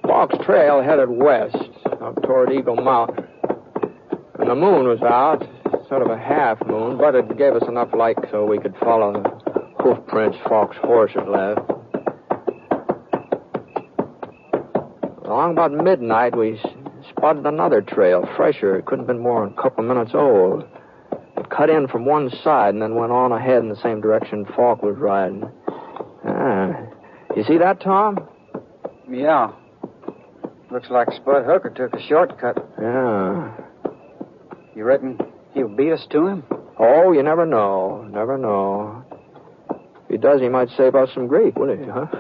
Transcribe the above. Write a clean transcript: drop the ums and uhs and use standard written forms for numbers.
Falk's trail headed west, up toward Eagle Mountain. And the moon was out, sort of a half moon, but it gave us enough light so we could follow the hoof prints Falk's horse had left. Along about midnight, we spotted another trail, fresher. It couldn't have been more than a couple of minutes old. It cut in from one side and then went on ahead in the same direction Falk was riding. You see that, Tom? Yeah. Looks like Spud Hooker took a shortcut. Yeah. You reckon he'll beat us to him? Oh, you never know. Never know. If he does, he might save us some grief, wouldn't he, huh?